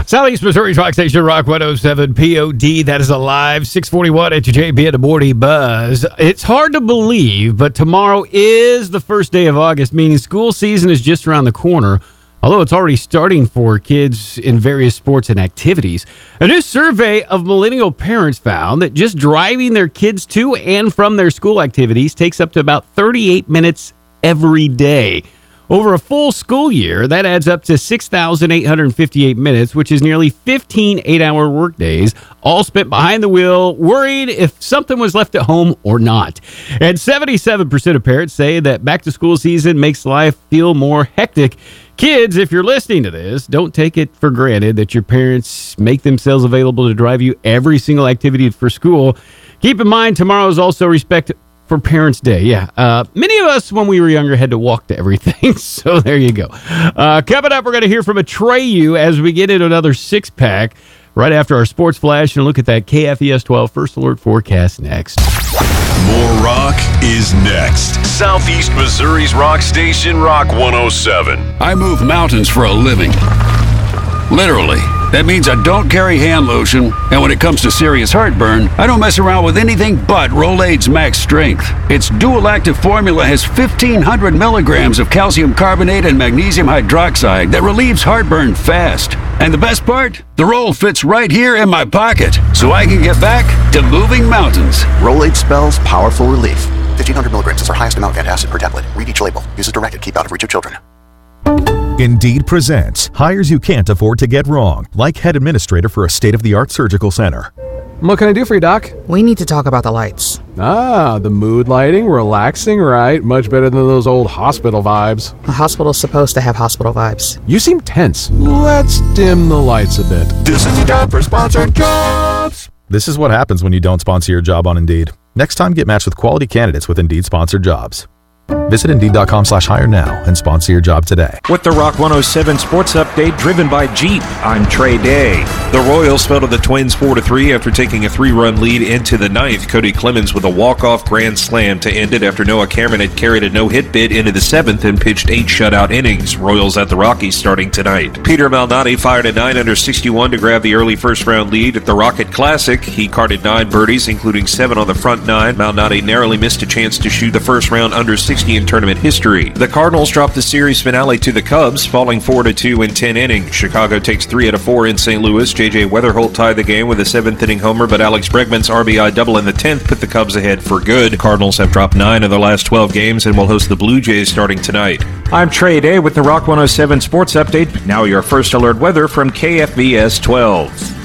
Southeast Missouri's Rock Station, Rock 107 POD. That is a live 641 at your JB and the Morning Buzz. It's hard to believe, but tomorrow is the first day of August, meaning school season is just around the corner, although it's already starting for kids in various sports and activities. A new survey of millennial parents found that just driving their kids to and from their school activities takes up to about 38 minutes every day. Over a full school year, that adds up to 6,858 minutes, which is nearly 15 8-hour workdays, all spent behind the wheel, worried if something was left at home or not. And 77% of parents say that back-to-school season makes life feel more hectic. Kids, if you're listening to this, don't take it for granted that your parents make themselves available to drive you every single activity for school. Keep in mind, tomorrow is also Respect for Parents' Day. Yeah. Many of us, when we were younger, had to walk to everything. So there you go. Coming up, we're going to hear from Atreyu as we get into another six-pack right after our sports flash and look at that KFES 12 First Alert forecast next. More rock is next. Southeast Missouri's Rock Station, Rock 107. I move mountains for a living. Literally. That means I don't carry hand lotion, and when it comes to serious heartburn, I don't mess around with anything but Rolaids Max Strength. Its dual-active formula has 1,500 milligrams of calcium carbonate and magnesium hydroxide that relieves heartburn fast. And the best part? The roll fits right here in my pocket, so I can get back to moving mountains. Rolaids spells powerful relief. 1,500 milligrams is our highest amount of antacid per tablet. Read each label. Use as directed. Keep out of reach of children. Indeed presents hires you can't afford to get wrong, like head administrator for a state-of-the-art surgical center. What can I do for you, Doc? We need to talk about the lights. Ah, the mood lighting, relaxing, right? Much better than those old hospital vibes. A hospital's supposed to have hospital vibes. You seem tense. Let's dim the lights a bit. This is your time for sponsored jobs. This is what happens when you don't sponsor your job on Indeed. Next time, get matched with quality candidates with Indeed-sponsored jobs. Visit Indeed.com/hire now and sponsor your job today. With the Rock 107 Sports Update driven by Jeep, I'm Trey Day. The Royals fell to the Twins 4-3 after taking a 3-run lead into the ninth. Cody Clemens with a walk-off grand slam to end it after Noah Cameron had carried a no-hit bid into the seventh and pitched 8 shutout innings. Royals at the Rockies starting tonight. Peter Malnati fired a 9 under 61 to grab the early first-round lead at the Rocket Classic. He carded 9 birdies, including 7 on the front 9. Malnati narrowly missed a chance to shoot the first round under 60 in tournament history. The Cardinals dropped the series finale to the Cubs, falling 4-2 in 10 innings. Chicago takes 3 out of 4 in St. Louis. J.J. Weatherholt tied the game with a 7th-inning homer, but Alex Bregman's RBI double in the 10th put the Cubs ahead for good. Cardinals have dropped 9 of their last 12 games and will host the Blue Jays starting tonight. I'm Trey Day with the Rock 107 Sports Update. Now your First Alert weather from KFBS 12.